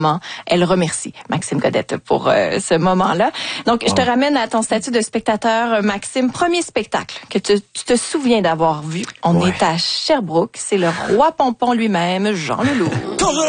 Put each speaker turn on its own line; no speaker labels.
Elle remercie Maxime Godette pour ce moment-là. Donc, je te ramène à ton statut de spectateur, Maxime. Premier spectacle que tu te souviens d'avoir vu. On est à Sherbrooke. C'est le roi Pompon lui-même, Jean Leloup.